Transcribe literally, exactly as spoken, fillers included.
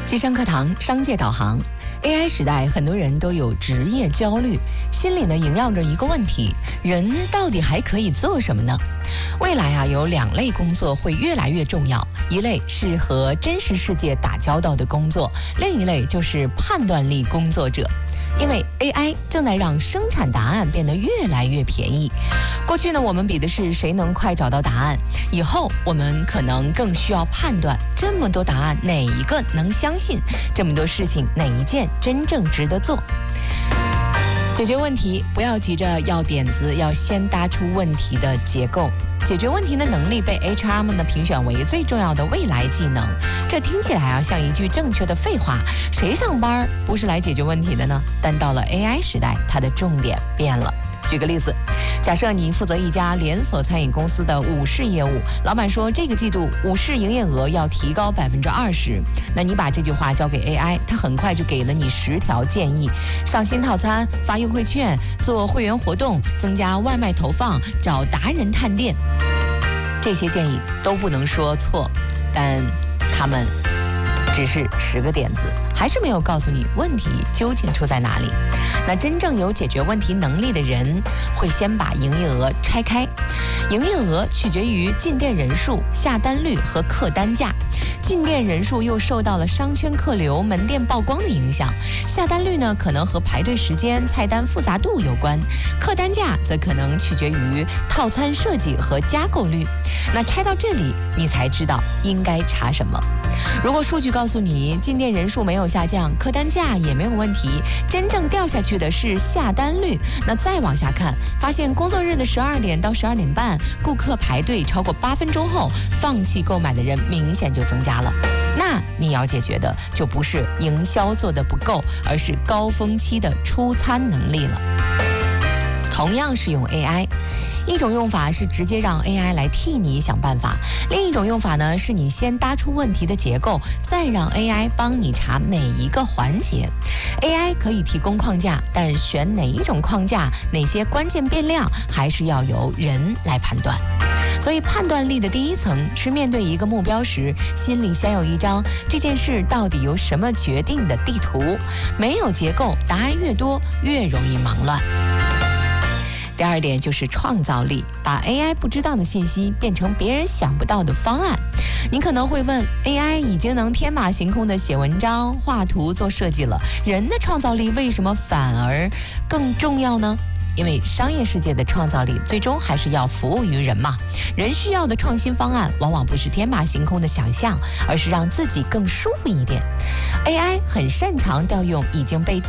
机商课堂商界导航。 A I 时代，很多人都有职业焦虑，心里呢萦绕着一个问题：人到底还可以做什么呢？未来啊，有两类工作会越来越重要，一类是和真实世界打交道的工作，另一类就是判断力工作者。 因为 A I 正在让生产答案变得越来越便宜。过去呢，我们比的是谁能快找到答案；以后我们可能更需要判断这么多答案哪一个能相信，这么多事情哪一件真正值得做。 解决问题，不要急着要点子，要先搭出问题的结构。解决问题的能力被 H R 们呢评选为最重要的未来技能。这听起来啊像一句正确的废话，谁上班不是来解决问题的呢？但到了 A I 时代，它的重点变了。 举个例子，假设你负责一家连锁餐饮公司的午市业务，老板说这个季度午市营业额要提高百分之二十，那你把这句话交给 A I， 它很快就给了你十条建议：上新套餐、发优惠券、做会员活动、增加外卖投放、找达人探店。这些建议都不能说错，但他们只是十个点子，还是没有告诉你问题究竟出在哪里。 那真正有解决问题能力的人，会先把营业额拆开。营业额取决于进店人数、下单率和客单价。进店人数又受到了商圈客流、门店曝光的影响。下单率呢，可能和排队时间、菜单复杂度有关。客单价则可能取决于套餐设计和加购率。那拆到这里，你才知道应该查什么。 如果数据告诉你进店人数没有下降，客单价也没有问题，真正掉下去的是下单率。那再往下看，发现工作日的十二点到十二点半，顾客排队超过八分钟后，放弃购买的人明显就增加了。那你要解决的就不是营销做得不够，而是高峰期的出餐能力了。同样是用 A I。 一种用法是直接让 A I 来替你想办法，另一种用法呢是你先搭出问题的结构，再让 A I 帮你查每一个环节。A I 可以提供框架，但选哪一种框架、哪些关键变量，还是要由人来判断。所以判断力的第一层是面对一个目标时，心里先有一张这件事到底由什么决定的地图。没有结构，答案越多，越容易忙乱。 第二点就是创造力，把 A I 不知道的信息变成别人想不到的方案。你可能会问 ，A I 已经能天马行空的写文章、画图、做设计了，人的创造力为什么反而更重要呢？ 因为商业世界的创造力最终还是要服务于人嘛，人需要的创新方案往往不是天马行空的想象，而是让自己更舒服一点。A I 很擅长调用已经被